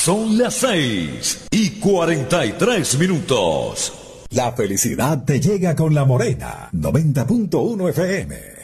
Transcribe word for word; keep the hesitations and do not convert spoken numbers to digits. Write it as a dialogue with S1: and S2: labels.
S1: Son las seis y cuarenta y tres minutos.
S2: La felicidad te llega con La Morena, noventa punto uno F M.